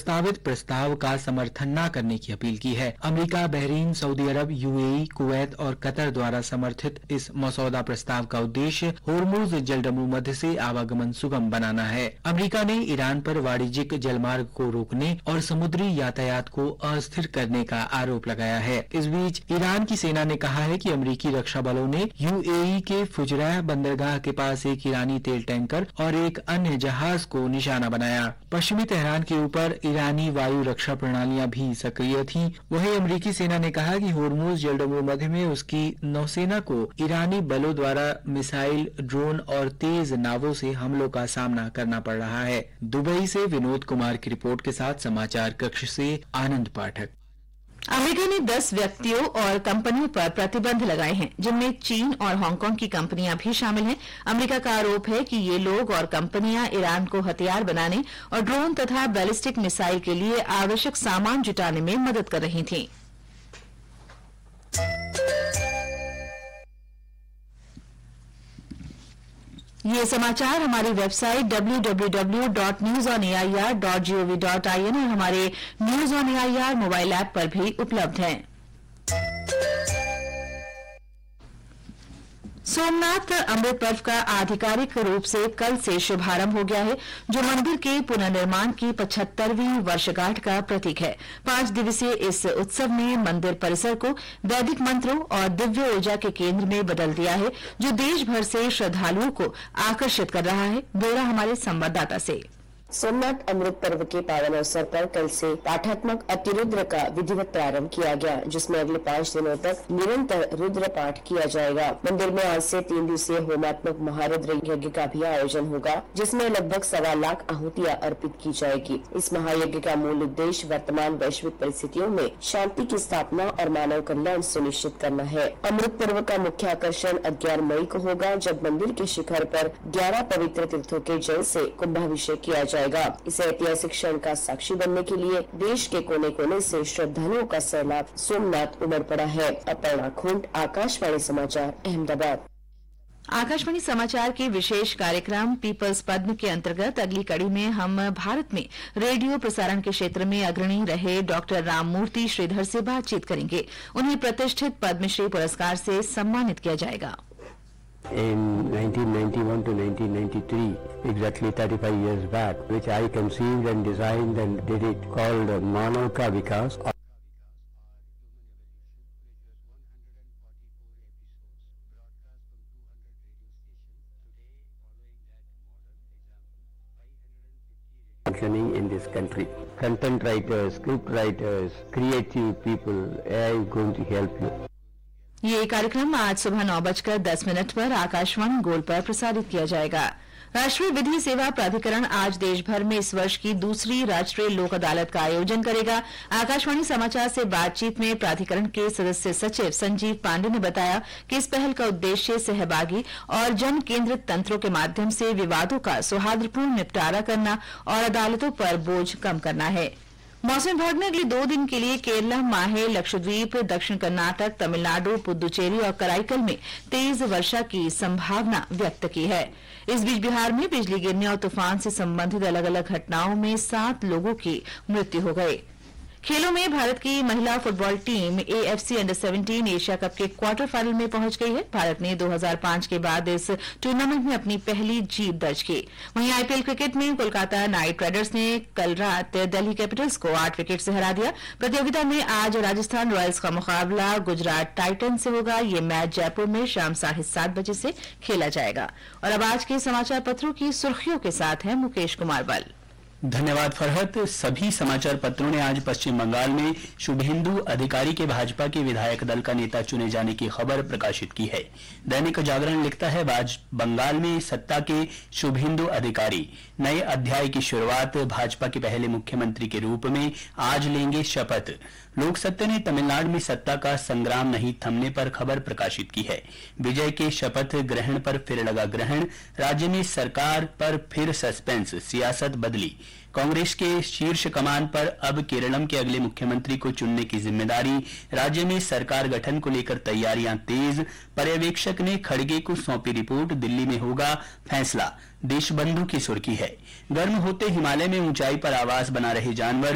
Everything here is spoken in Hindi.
प्रस्तावित प्रस्ताव का समर्थन न करने की अपील की है। अमेरिका, बहरीन, सऊदी अरब, यूएई, कुवैत और कतर द्वारा समर्थित इस मसौदा प्रस्ताव का उद्देश्य होर्मुज जलडमरू मध्य से आवागमन सुगम बनाना है। अमेरिका ने ईरान पर वाणिज्यिक जलमार्ग को रोकने और समुद्री यातायात को अस्थिर करने का आरोप लगाया है। इस बीच ईरान की सेना ने कहा है कि अमेरिकी रक्षा बलों ने यूएई के फुजरैह बंदरगाह के पास एक ईरानी तेल टैंकर और एक अन्य जहाज को निशाना बनाया। पश्चिमी तेहरान के ऊपर ईरानी वायु रक्षा प्रणालियां भी सक्रिय थीं। वहीं अमेरिकी सेना ने कहा कि होर्मुज जलडमरू मध्य में उसकी नौसेना को ईरानी बलों द्वारा मिसाइल, ड्रोन और तेज नावों से हमलों का सामना करना पड़ रहा है। दुबई से विनोद कुमार की रिपोर्ट के साथ समाचार कक्ष से आनंद पाठक। अमेरिका ने 10 व्यक्तियों और कंपनियों पर प्रतिबंध लगाए हैं, जिनमें चीन और हांगकांग की कंपनियां भी शामिल हैं। अमेरिका का आरोप है कि ये लोग और कंपनियां ईरान को हथियार बनाने और ड्रोन तथा बैलिस्टिक मिसाइल के लिए आवश्यक सामान जुटाने में मदद कर रही थीं। ये समाचार हमारी वेबसाइट www.newsonair.gov.in और हमारे news on AIR mobile app पर भी उपलब्ध हैं। सोमनाथ अमृत पर्व का आधिकारिक रूप से कल से शुभारंभ हो गया है, जो मंदिर के पुनर्निर्माण की 75वीं वर्षगांठ का प्रतीक है। 5 दिवसीय इस उत्सव ने मंदिर परिसर को वैदिक मंत्रों और दिव्य ऊर्जा के केंद्र में बदल दिया है, जो देश भर से श्रद्धालुओं को आकर्षित कर रहा है। ब्यौरा हमारे संवाददाता से। सोमनाथ अमृत पर्व के पावन अवसर पर कल से पाठात्मक अतिरुद्र का विधिवत प्रारंभ किया गया, जिसमें अगले 5 दिनों तक निरंतर रुद्र पाठ किया जाएगा। मंदिर में आज से 3 दिवसीय होमात्मक महारुद्र यज्ञ का भी आयोजन होगा, जिसमें लगभग 1.25 लाख आहुतियां अर्पित की जाएगी। इस महायज्ञ का मूल उद्देश्य वर्तमान वैश्विक परिस्थितियों में शांति की स्थापना और मानव कल्याण सुनिश्चित करना है। अमृत पर्व का मुख्य आकर्षण 11 मई को होगा, जब मंदिर के शिखर पर 11 पवित्र तीर्थों के जल से कुंभाभिषेक किया जाएगा। इस ऐतिहासिक क्षण का साक्षी बनने के लिए देश के कोने कोने से श्रद्धालुओं का सैलाब सोमनाथ उमड़ पड़ा है। अपर्णा खुंट, आकाशवाणी समाचार, अहमदाबाद। आकाशवाणी समाचार के विशेष कार्यक्रम पीपल्स पद्म के अंतर्गत अगली कड़ी में हम भारत में रेडियो प्रसारण के क्षेत्र में अग्रणी रहे डॉक्टर राममूर्ति श्रीधर से बातचीत करेंगे। उन्हें प्रतिष्ठित पद्मश्री पुरस्कार से सम्मानित किया जाएगा। In 1991 to 1993, exactly 35 years back, which I conceived and designed and did it, called Manav Ka Vikas. Functioning in this country. Content writers, script writers, creative people, AI is going to help you. ये कार्यक्रम आज सुबह 9:10 पर आकाशवाणी गोल्ड पर प्रसारित किया जाएगा। राष्ट्रीय विधि सेवा प्राधिकरण आज देश भर में इस वर्ष की दूसरी राष्ट्रीय लोक अदालत का आयोजन करेगा। आकाशवाणी समाचार से बातचीत में प्राधिकरण के सदस्य सचिव संजीव पांडे ने बताया कि इस पहल का उद्देश्य सहभागी और जन केंद्रित तंत्रों के माध्यम से विवादों का सौहार्दपूर्ण निपटारा करना और अदालतों पर बोझ कम करना है। मौसम विभाग ने अगले 2 दिन के लिए केरला, माहे, लक्षद्वीप, दक्षिण कर्नाटक, तमिलनाडु, पुद्दुचेरी और कराईकल में तेज वर्षा की संभावना व्यक्त की है। इस बीच बिहार में बिजली गिरने और तूफान से संबंधित अलग अलग घटनाओं में 7 लोगों की मृत्यु हो गई। खेलों में भारत की महिला football team AFC under 17 Asia cup के क्वार्टर फाइनल में पहुंच गई है। भारत ने 2005 के बाद इस टूर्नामेंट में अपनी पहली जीत दर्ज की। वहीं आईपीएल क्रिकेट में कोलकाता नाइट राइडर्स ने कल रात दिल्ली कैपिटल्स को 8 विकेट से हरा दिया। प्रतियोगिता में आज राजस्थान रॉयल्स का मुकाबला गुजरात टाइटन से होगा। ये मैच जयपुर में शाम 7:30 बजे से खेला जाएगा। और अब आज के समाचार पत्रों की सुर्खियों के साथ है मुकेश कुमार बल। धन्यवाद फरहत। सभी समाचार पत्रों ने आज पश्चिम बंगाल में शुभेंदु अधिकारी के भाजपा के विधायक दल का नेता चुने जाने की खबर प्रकाशित की है। दैनिक जागरण लिखता है, बंगाल में सत्ता के शुभेंदु अधिकारी नए अध्याय की शुरुआत, भाजपा के पहले मुख्यमंत्री के रूप में आज लेंगे शपथ। लोकसत्ता ने तमिलनाडु में सत्ता का संग्राम नहीं थमने पर खबर प्रकाशित की है। विजय के शपथ ग्रहण पर फिर लगा ग्रहण, राज्य में सरकार पर फिर सस्पेंस, सियासत बदली। कांग्रेस के शीर्ष कमान पर अब केरलम के अगले मुख्यमंत्री को चुनने की जिम्मेदारी, राज्य में सरकार गठन को लेकर तैयारियां तेज। पर्यवेक्षक ने खड़गे को सौंपी रिपोर्ट, दिल्ली में होगा फैसला। देशबंधु की सुर्खी है, गर्म होते हिमालय में ऊंचाई पर आवास बना रहे जानवर,